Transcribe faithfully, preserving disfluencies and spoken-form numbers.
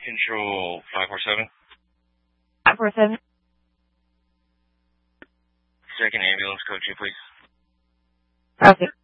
Control five four seven. five four seven. Second ambulance, code two, please. Okay.